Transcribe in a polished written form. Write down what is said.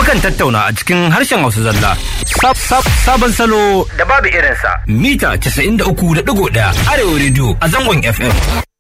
Mukan tattauna a cikin harshen Hausa zalla. Sabon salo da babu irinsa. Mita 93.1 Arewa Radio a zangon FM.